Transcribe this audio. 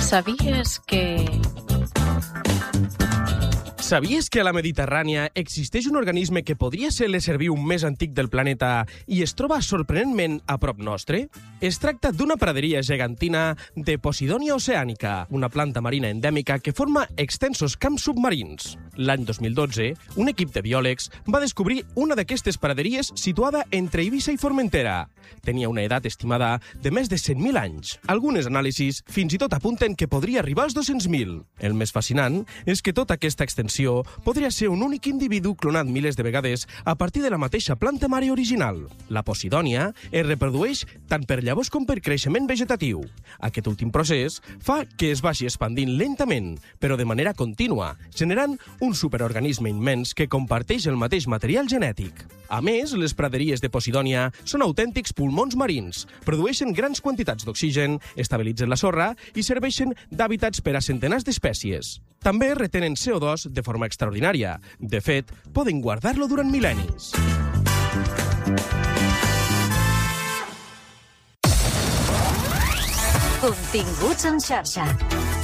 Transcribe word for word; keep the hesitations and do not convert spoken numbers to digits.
¿Sabías que... Sabies que a la Mediterrània existeix un organisme que podria ser l'ésser viu més antic del planeta i es troba sorprenentment a prop nostre? Es tracta d'una praderia gegantina de Posidònia oceànica, una planta marina endèmica que forma extensos camps submarins. L'any dos mil dotze, un equip de biòlegs va descobrir una d'aquestes praderies situada entre Eivissa i Formentera. Tenia una edat estimada de més de cent mil anys. Algunes anàlisis fins i tot apunten que podria arribar als dos-cents mil. El més fascinant és que tota aquesta extensió podria ser un únic individu clonat milers de vegades a partir de la mateixa planta mare original. La Posidònia es reprodueix tant per llavors com per creixement vegetatiu. Aquest últim procés fa que es vagi expandint lentament, però de manera contínua, generant un superorganisme immens que comparteix el mateix material genètic. A més, les praderies de Posidònia són autèntics pulmons marins, produeixen grans quantitats d'oxigen, estabilitzen la sorra i serveixen d'hàbitats per a centenars d'espècies. També retenen C O dos de forma extraordinària. De fet, poden guardar-lo durant mil·lennis. Continguts en xarxa.